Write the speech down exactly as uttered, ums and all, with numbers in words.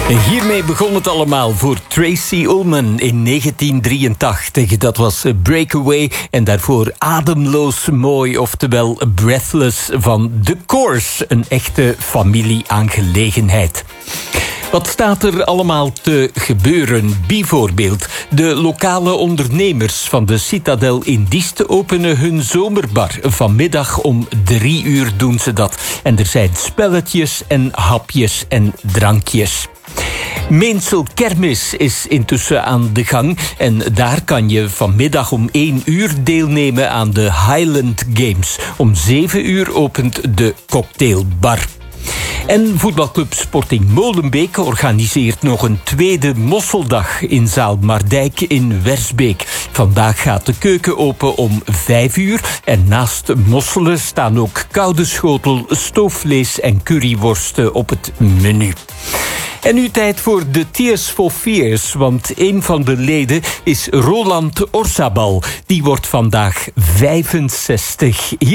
Hiermee begon het allemaal voor Tracy Ullman in negentien drieëntachtig. Dat was Breakaway en daarvoor Ademloos Mooi, oftewel Breathless van The Course. Een echte familieaangelegenheid. Wat staat er allemaal te gebeuren? Bijvoorbeeld, de lokale ondernemers van de Citadel in Diest openen hun zomerbar. Vanmiddag om drie uur doen ze dat. En er zijn spelletjes en hapjes en drankjes. Meensel Kermis is intussen aan de gang en daar kan je vanmiddag om één uur deelnemen aan de Highland Games. Om zeven uur opent de cocktailbar. En voetbalclub Sporting Molenbeek organiseert nog een tweede mosseldag in zaal Mardijk in Wersbeek. Vandaag gaat de keuken open om vijf uur en naast mosselen staan ook koude schotel, stoofvlees en curryworsten op het menu. En nu tijd voor de Tears for Fears, want een van de leden is Roland Orzabal. Die wordt vandaag vijfenzestig. Hier